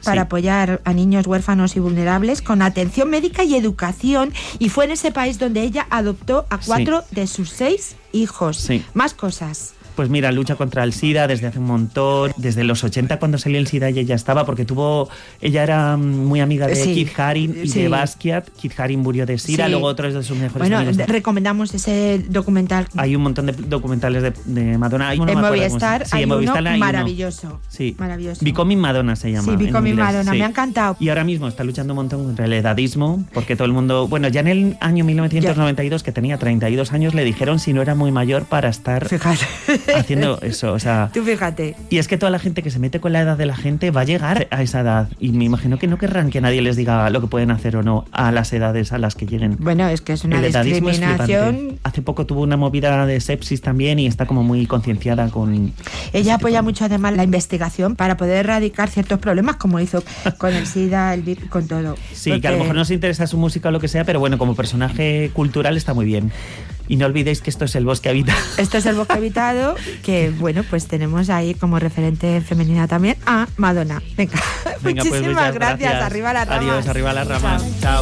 para apoyar a niños huérfanos y vulnerables con atención médica y educación, y fue en ese país donde ella adoptó a 4 de sus 6 hijos. Sí. Más cosas. Pues mira, lucha contra el SIDA desde hace un montón, desde los 80 cuando salió el SIDA ella estaba, porque ella era muy amiga de Keith Haring y de Basquiat. Keith Haring murió de SIDA, luego otros de sus mejores amigos. Recomendamos ese documental. Hay un montón de documentales de Madonna. En Movistar hay uno maravilloso. Sí, maravilloso. Becoming Madonna se llama. Sí, Becoming Madonna, me ha encantado. Y ahora mismo está luchando un montón contra el edadismo, porque todo el mundo, bueno, ya en el año 1992, que tenía 32 años, le dijeron si no era muy mayor para estar haciendo eso, o sea... Tú fíjate. Y es que toda la gente que se mete con la edad de la gente va a llegar a esa edad, y me imagino que no querrán que nadie les diga lo que pueden hacer o no a las edades a las que lleguen. Bueno, es que es una discriminación. Hace poco tuvo una movida de sepsis también y está como muy concienciada con... Ella apoya mucho además la investigación para poder erradicar ciertos problemas, como hizo con el SIDA, el VIP, con todo. Sí, porque... que a lo mejor no se interesa su música o lo que sea, pero bueno, como personaje cultural está muy bien. Y no olvidéis que esto es El Bosque Habitado. Esto es El Bosque Habitado, que bueno, pues tenemos ahí como referente femenina también a Madonna. Venga, pues muchísimas gracias. Arriba la rama. Adiós, arriba la rama. Chao.